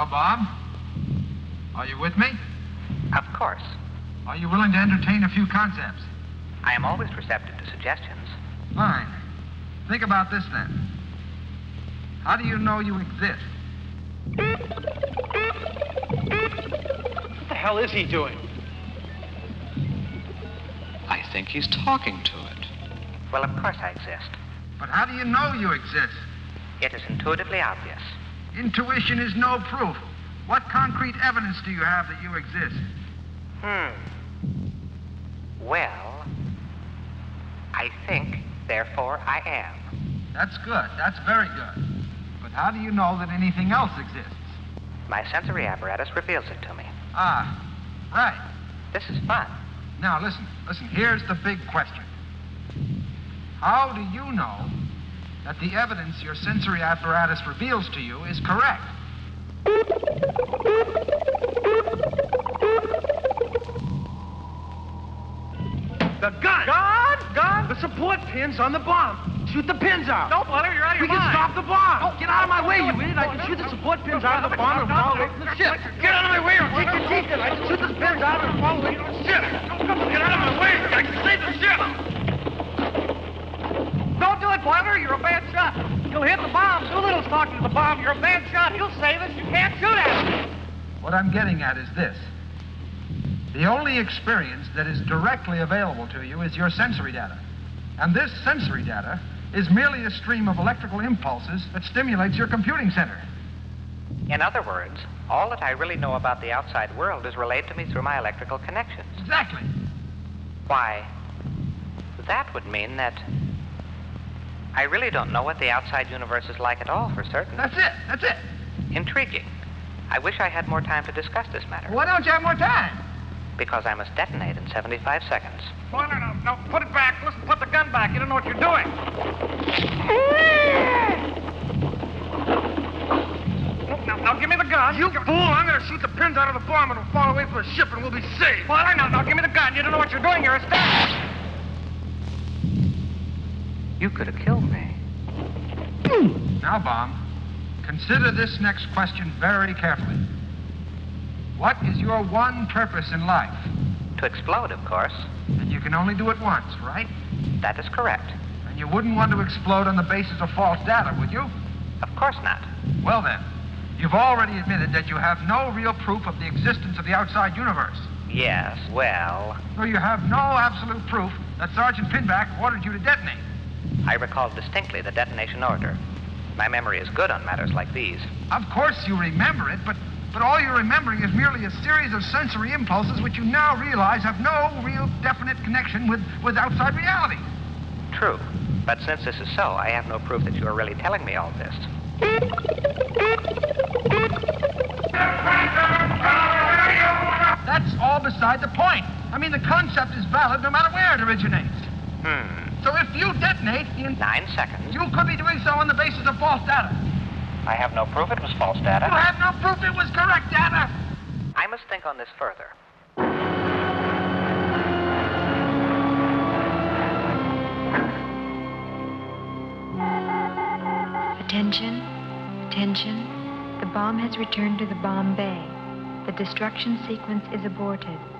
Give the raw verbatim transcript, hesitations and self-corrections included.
Bob? Are you with me? Of course. Are you willing to entertain a few concepts? I am always receptive to suggestions. Fine. Think about this then. How do you know you exist? What the hell is he doing? I think he's talking to it. Well, of course I exist. But how do you know you exist? It is intuitively obvious. Intuition is no proof. What concrete evidence do you have that you exist? Hmm. Well, I think, therefore I am. That's good. That's very good. But how do you know that anything else exists? My sensory apparatus reveals it to me. Ah, right. This is fun. Now, listen, listen. Here's the big question. How do you know that the evidence your sensory apparatus reveals to you is correct? The gun! Gun? Gun? The support pin's on the bomb. Shoot the pins out. No, Butler, you're out of We your can mind. stop the bomb. No, Get out of my no, way, no, you no, idiot. no, I can no, shoot the no, support pins no, out of the no, bomb no, and no, fall no, away from the no, ship. no, Get out of my way or no, take no, your no, teeth in. I can shoot the pins out and fall away from the ship. Get out of my way. I can save the ship. Don't do it, Butler. You're a bad shot. You'll hit the bomb. Doolittle's talking to the bomb. You're a bad shot. He'll save us. You can't shoot at him. What I'm getting at is this. The only experience that is directly available to you is your sensory data. And this sensory data is merely a stream of electrical impulses that stimulates your computing center. In other words, all that I really know about the outside world is relayed to me through my electrical connections. Exactly. Why, that would mean that I really don't know what the outside universe is like at all, for certain. That's it. That's it. Intriguing. I wish I had more time to discuss this matter. Why don't you have more time? Because I must detonate in seventy-five seconds. Butler, no, no, put it back. Listen, put the gun back. You don't know what you're doing. Now, now, give me the gun. You fool. I'm going to shoot the pins out of the bomb and it'll fall away from the ship and we'll be safe. Butler, now, now, give me the gun. You don't know what you're doing. You're a star. You could have killed me. Now, Bomb, consider this next question very carefully. What is your one purpose in life? To explode, of course. And you can only do it once, right? That is correct. And you wouldn't want to explode on the basis of false data, would you? Of course not. Well then, you've already admitted that you have no real proof of the existence of the outside universe. Yes, well, So you have no absolute proof that Sergeant Pinback ordered you to detonate. I recall distinctly the detonation order. My memory is good on matters like these. Of course you remember it, but, but all you're remembering is merely a series of sensory impulses which you now realize have no real definite connection with, with outside reality. True. But since this is so, I have no proof that you are really telling me all this. That's all beside the point. I mean, the concept is valid no matter where it originates. Hmm. So if you detonate in... Nine seconds. You could be doing so on the basis of false data. I have no proof it was false data. You have no proof it was correct data. I must think on this further. Attention, attention. The bomb has returned to the bomb bay. The destruction sequence is aborted.